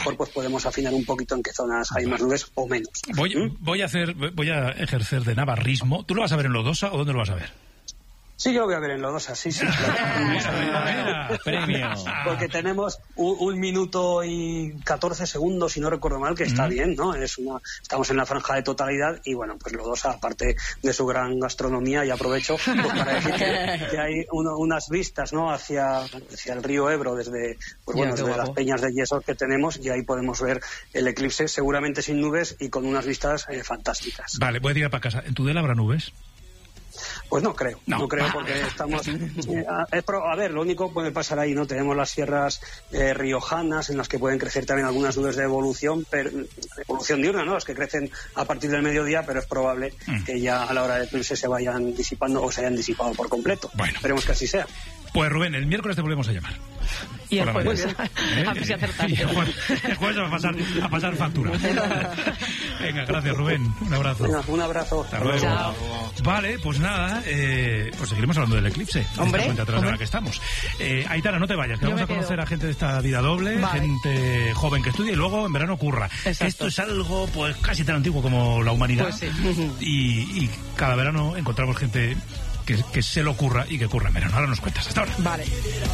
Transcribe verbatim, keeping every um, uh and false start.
mejor pues podemos afinar un poquito en qué zonas hay más nubes o menos. Voy, ¿Mm? voy a hacer, voy a ejercer de navarrismo. ¿Tú lo vas a ver en Lodosa o dónde lo vas a ver? Sí, yo lo voy a ver en Lodosa, sí, sí. Claro. Premio. Porque tenemos un, un minuto y catorce segundos, si no recuerdo mal, que está mm. bien, ¿no? Es una, estamos en la franja de totalidad y, bueno, pues Lodosa, aparte de su gran gastronomía, y aprovecho pues, para decir que, que hay uno, unas vistas, ¿no? Hacia, hacia el río Ebro, desde, pues, bueno, desde las peñas de yesos que tenemos, y ahí podemos ver el eclipse, seguramente sin nubes y con unas vistas eh, fantásticas. Vale, voy a tirar para casa. ¿En Tudela habrá nubes? Pues no creo, no, no creo ah. porque estamos... Eh, a, es pro, a ver, lo único puede pasar ahí, ¿no? Tenemos las sierras eh, riojanas en las que pueden crecer también algunas nubes de evolución, pero, evolución diurna, ¿no? Las que crecen a partir del mediodía, pero es probable mm. que ya a la hora de eclipse se vayan disipando o se hayan disipado por completo. Bueno. Esperemos que así sea. Pues Rubén, el miércoles te volvemos a llamar. Y el jueves, ¿Eh? a ver si acertamos. El jueves, el jueves va a pasar, a pasar factura. Venga, gracias Rubén, un abrazo. Venga, un abrazo. Hasta luego. Chao. Vale, pues nada, eh, pues seguiremos hablando del eclipse. Hombre, cuenta atrás hombre. de la que estamos. Eh, Aitana, no te vayas, que Yo vamos a me conocer quedo. a gente de esta vida doble, Vale. gente joven que estudia y luego en verano curra. Exacto. Esto es algo pues casi tan antiguo como la humanidad. Pues sí. y, y cada verano encontramos gente que, que se lo curra y que curra en verano. Ahora nos cuentas. Hasta ahora. Vale.